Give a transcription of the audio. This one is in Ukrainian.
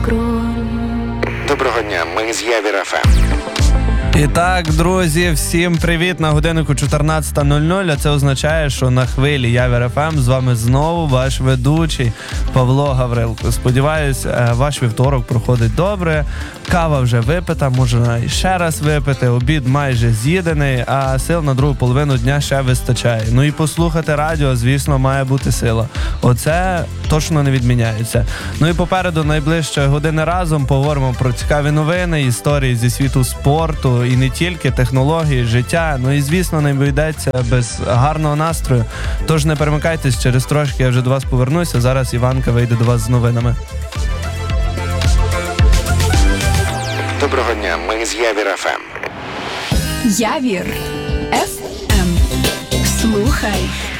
скронь. Доброго дня, ми з Явір ФМ. І так, друзі, всім привіт! На годиннику 14:00, а це означає, що на хвилі Явір ФМ з вами знову ваш ведучий Павло Гаврилко. Сподіваюсь, ваш вівторок проходить добре, кава вже випита, можна ще раз випити, обід майже з'їдений, а сил на другу половину дня ще вистачає. Ну і послухати радіо, звісно, має бути сила. Оце точно не відміняється. Ну і попереду найближче години разом поговоримо про цікаві новини, історії зі світу спорту, і не тільки, технології, життя. Ну і, звісно, не обійдеться без гарного настрою. Тож не перемикайтесь, через трошки я вже до вас повернуся. Зараз Іванка вийде до вас з новинами. Доброго дня, ми з Явір ФМ. Явір ФМ. Слухай